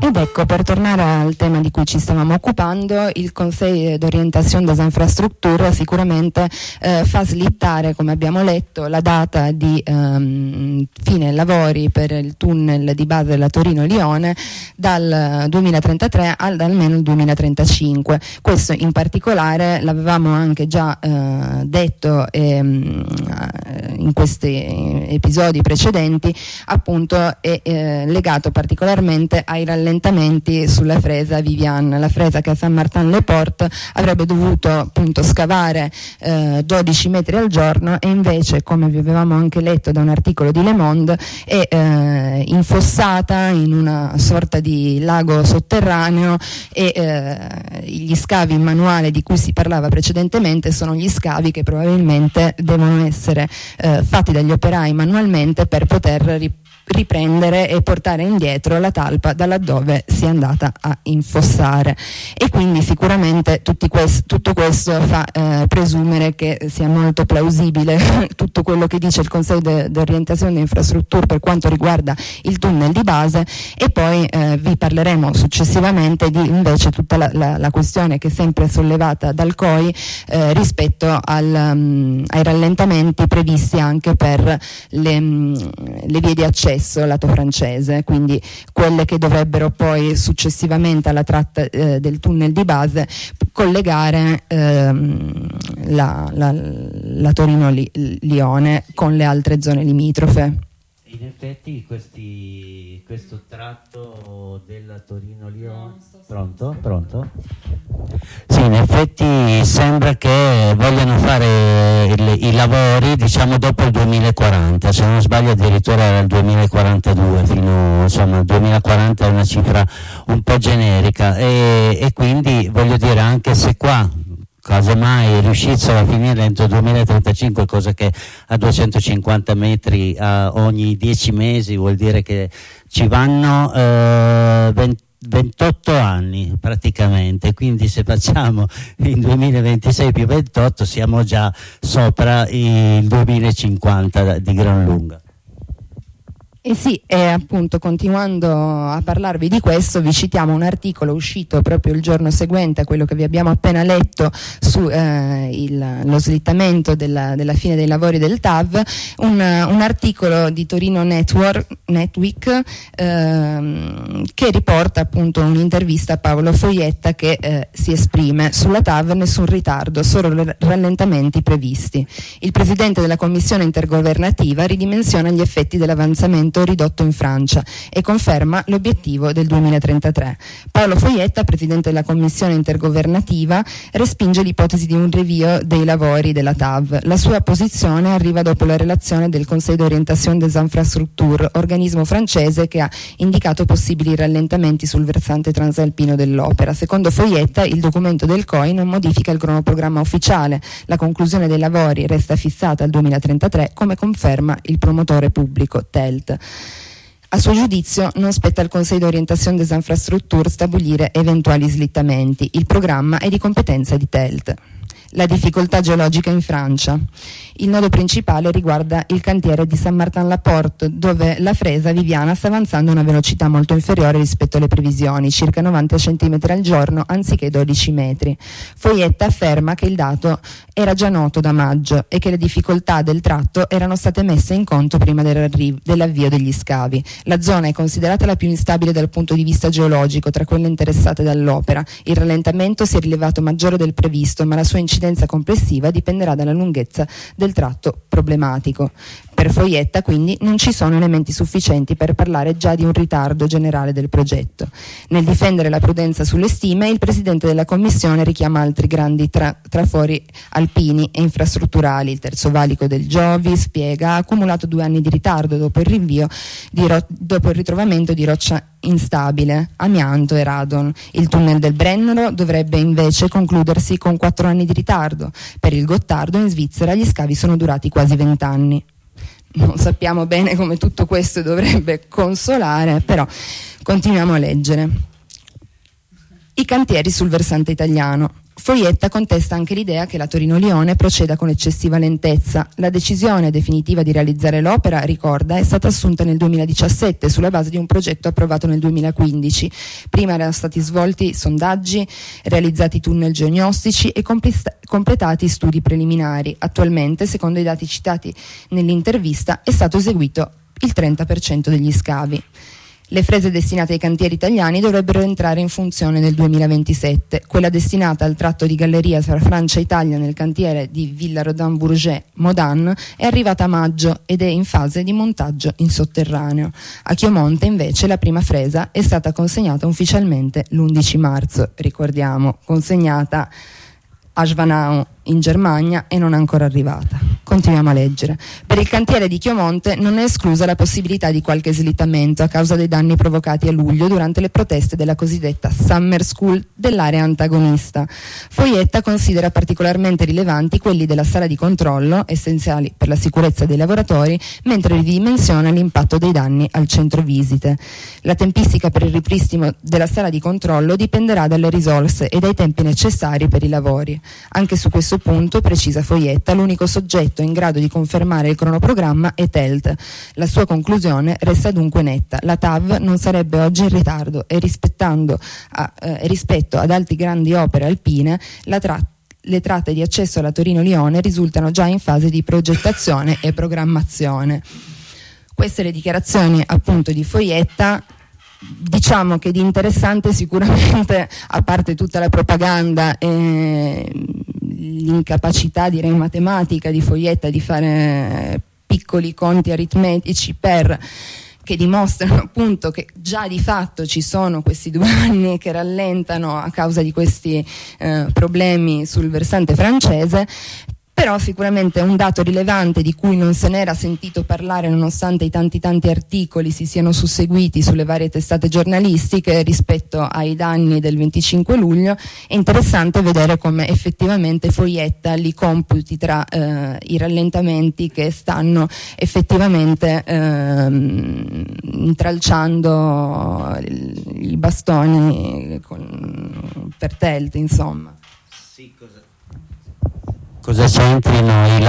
Ed ecco, per tornare al tema di cui ci stavamo occupando, il Conseil d'orientation des infrastructures sicuramente fa slittare, come abbiamo letto, la data di fine lavori per il tunnel di base della Torino-Lione dal 2033 ad almeno il 2035. Questo in particolare l'avevamo anche già detto in questi episodi precedenti, appunto è legato particolarmente ai rallentamenti sulla fresa Viviane, la fresa che a Saint-Martin-le-Portes avrebbe dovuto appunto scavare 12 metri al giorno, e invece, come vi avevamo anche letto da un articolo di Le Monde, è infossata in una sorta di lago sotterraneo, e gli scavi manuali di cui si parlava precedentemente sono gli scavi che probabilmente devono essere fatti dagli operai manualmente per poter riprendere e portare indietro la talpa da laddove si è andata a infossare. E quindi sicuramente tutto questo fa presumere che sia molto plausibile tutto quello che dice il Conseil d'orientation des infrastructures per quanto riguarda il tunnel di base. E poi vi parleremo successivamente di invece tutta la questione che è sempre sollevata dal COI rispetto ai rallentamenti previsti anche per le vie di accesso lato francese, quindi quelle che dovrebbero poi successivamente alla tratta del tunnel di base collegare la Torino-Lione con le altre zone limitrofe. In effetti questo tratto della Torino-Lione... Pronto? Sì, in effetti sembra che vogliano fare i lavori, diciamo, dopo il 2040, se non sbaglio addirittura era il 2042, insomma il 2040 è una cifra un po' generica, e quindi voglio dire, anche se qua casomai riuscissero a finire entro il 2035, cosa che a 250 metri ogni 10 mesi vuol dire che ci vanno 28 anni praticamente, quindi se facciamo il 2026 più 28 siamo già sopra il 2050 di gran lunga. E sì, e appunto continuando a parlarvi di questo, vi citiamo un articolo uscito proprio il giorno seguente a quello che vi abbiamo appena letto su lo slittamento della fine dei lavori del TAV, un articolo di Torino Netweek che riporta appunto un'intervista a Paolo Foietta che si esprime: sulla TAV nessun ritardo, solo rallentamenti previsti. Il presidente della commissione intergovernativa ridimensiona gli effetti dell'avanzamento ridotto in Francia e conferma l'obiettivo del 2033. Paolo Foietta, presidente della commissione intergovernativa, respinge l'ipotesi di un rinvio dei lavori della TAV. La sua posizione arriva dopo la relazione del Conseil d'orientation des infrastructures, organismo francese che ha indicato possibili rallentamenti sul versante transalpino dell'opera. Secondo Foietta, il documento del COI non modifica il cronoprogramma ufficiale. La conclusione dei lavori resta fissata al 2033, come conferma il promotore pubblico TELT. A suo giudizio non spetta al Conseil d'orientation des infrastructures stabilire eventuali slittamenti. Il programma è di competenza di TELT. La difficoltà geologica in Francia. Il nodo principale riguarda il cantiere di Saint-Martin-la-Porte, dove la fresa Viviana sta avanzando a una velocità molto inferiore rispetto alle previsioni, circa 90 cm al giorno anziché 12 metri. Foietta afferma che il dato era già noto da maggio e che le difficoltà del tratto erano state messe in conto prima dell'avvio degli scavi. La zona è considerata la più instabile dal punto di vista geologico tra quelle interessate dall'opera. Il rallentamento si è rilevato maggiore del previsto, ma la sua incidenza complessiva dipenderà dalla lunghezza del tratto problematico. Per Foietta quindi non ci sono elementi sufficienti per parlare già di un ritardo generale del progetto. Nel difendere la prudenza sulle stime, il presidente della commissione richiama altri grandi trafori alpini e infrastrutturali. Il terzo valico del Giovi, spiega, ha accumulato 2 anni di ritardo dopo il ritrovamento di roccia instabile, amianto e radon. Il tunnel del Brennero dovrebbe invece concludersi con 4 anni di ritardo. Per il Gottardo in Svizzera gli scavi sono durati quasi 20 anni. Non sappiamo bene come tutto questo dovrebbe consolare, però continuiamo a leggere. I cantieri sul versante italiano. Foietta contesta anche l'idea che la Torino-Lione proceda con eccessiva lentezza. La decisione definitiva di realizzare l'opera, ricorda, è stata assunta nel 2017 sulla base di un progetto approvato nel 2015. Prima erano stati svolti sondaggi, realizzati tunnel geognostici e completati studi preliminari. Attualmente, secondo i dati citati nell'intervista, è stato eseguito il 30% degli scavi. Le frese destinate ai cantieri italiani dovrebbero entrare in funzione nel 2027. Quella destinata al tratto di galleria tra Francia e Italia nel cantiere di Villa Rodin-Bourget Modan è arrivata a maggio ed è in fase di montaggio in sotterraneo. A Chiomonte invece la prima fresa è stata consegnata ufficialmente l'11 marzo, ricordiamo, consegnata a Schwanau in Germania e non è ancora arrivata. Continuiamo a leggere. Per il cantiere di Chiomonte non è esclusa la possibilità di qualche slittamento a causa dei danni provocati a luglio durante le proteste della cosiddetta Summer School dell'area antagonista. Foietta considera particolarmente rilevanti quelli della sala di controllo, essenziali per la sicurezza dei lavoratori, mentre ridimensiona l'impatto dei danni al centro visite. La tempistica per il ripristino della sala di controllo dipenderà dalle risorse e dai tempi necessari per i lavori. Anche su questo punto, precisa Foietta, l'unico soggetto in grado di confermare il cronoprogramma è Telt. La sua conclusione resta dunque netta: la TAV non sarebbe oggi in ritardo e rispetto ad altre grandi opere alpine le tratte di accesso alla Torino-Lione risultano già in fase di progettazione e programmazione. Queste le dichiarazioni appunto di Foietta. Diciamo che di interessante sicuramente, a parte tutta la propaganda e l'incapacità, direi matematica, di Foietta di fare piccoli conti aritmetici che dimostrano appunto che già di fatto ci sono questi 2 anni che rallentano a causa di questi problemi sul versante francese. Però sicuramente è un dato rilevante di cui non se n'era sentito parlare nonostante i tanti articoli si siano susseguiti sulle varie testate giornalistiche rispetto ai danni del 25 luglio. È interessante vedere come effettivamente Foietta li computi tra i rallentamenti che stanno effettivamente intralciando i bastoni per Telt, insomma. Sì, cosa c'entrino i